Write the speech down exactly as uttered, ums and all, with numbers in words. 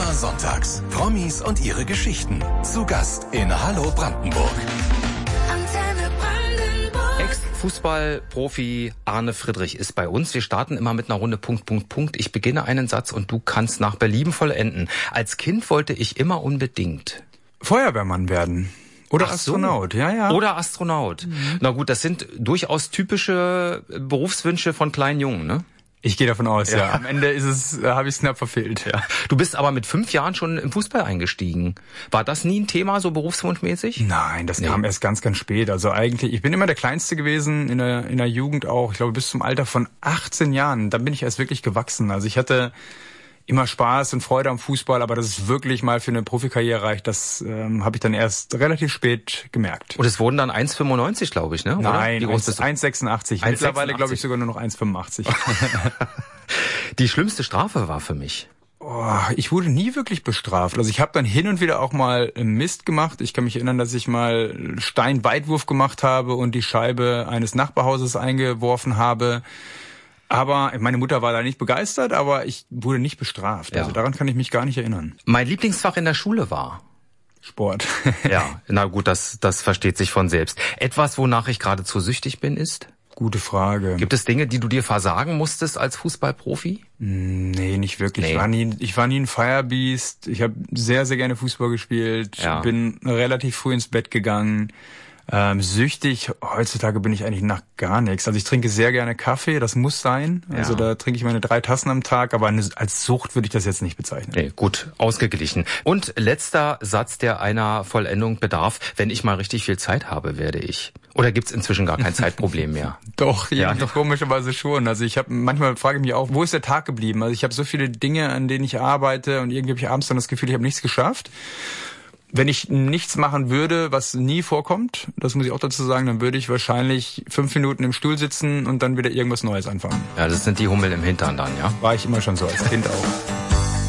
Immer sonntags. Promis und ihre Geschichten. Zu Gast in Hallo Brandenburg. Ex-Fußballprofi Arne Friedrich ist bei uns. Wir starten immer mit einer Runde Punkt, Punkt, Punkt. Ich beginne einen Satz und du kannst nach Belieben vollenden. Als Kind wollte ich immer unbedingt Feuerwehrmann werden. Oder Ach Astronaut, so. ja, ja. Oder Astronaut. Mhm. Na gut, das sind durchaus typische Berufswünsche von kleinen Jungen, ne? Ich gehe davon aus, ja. ja. Am Ende ist es, habe ich es knapp verfehlt. Ja. Du bist aber mit fünf Jahren schon im Fußball eingestiegen. War das nie ein Thema, so berufswunschmäßig? Nein, das nee. kam erst ganz, ganz spät. Also eigentlich, ich bin immer der Kleinste gewesen in der, in der Jugend auch. Ich glaube, bis zum Alter von achtzehn Jahren. Dann bin ich erst wirklich gewachsen. Also ich hatte immer Spaß und Freude am Fußball, aber dass es wirklich mal für eine Profikarriere reicht, das ähm, habe ich dann erst relativ spät gemerkt. Und es wurden dann eins Komma fünfundneunzig, glaube ich, ne? Oder? Nein, eins Komma sechsundachtzig. Mittlerweile glaube ich sogar nur noch eins Komma fünfundachtzig. Die schlimmste Strafe war für mich. Oh, ich wurde nie wirklich bestraft. Also ich habe dann hin und wieder auch mal Mist gemacht. Ich kann mich erinnern, dass ich mal Steinweitwurf gemacht habe und die Scheibe eines Nachbarhauses eingeworfen habe. Aber meine Mutter war da nicht begeistert, aber ich wurde nicht bestraft. Ja. Also daran kann ich mich gar nicht erinnern. Mein Lieblingsfach in der Schule war Sport. Ja, na gut, das, das versteht sich von selbst. Etwas, wonach ich geradezu süchtig bin, ist? Gute Frage. Gibt es Dinge, die du dir versagen musstest als Fußballprofi? Nee, nicht wirklich. Nee. Ich war nie, ich war nie ein Firebeast. Ich habe sehr, sehr gerne Fußball gespielt. Ja. Bin relativ früh ins Bett gegangen. Ähm, süchtig, heutzutage bin ich eigentlich nach gar nichts. Also ich trinke sehr gerne Kaffee, das muss sein. Also ja. Da trinke ich meine drei Tassen am Tag, aber eine, als Sucht würde ich das jetzt nicht bezeichnen. Nee, gut, ausgeglichen. Und letzter Satz, der einer Vollendung bedarf. Wenn ich mal richtig viel Zeit habe, werde ich. Oder gibt's inzwischen gar kein Zeitproblem mehr? Doch, ja, doch komischerweise schon. Also ich habe manchmal frage ich mich auch, wo ist der Tag geblieben? Also ich habe so viele Dinge, an denen ich arbeite und irgendwie habe ich abends dann das Gefühl, ich habe nichts geschafft. Wenn ich nichts machen würde, was nie vorkommt, das muss ich auch dazu sagen, dann würde ich wahrscheinlich fünf Minuten im Stuhl sitzen und dann wieder irgendwas Neues anfangen. Ja, das sind die Hummel im Hintern dann, ja? War ich immer schon so, als Kind auch.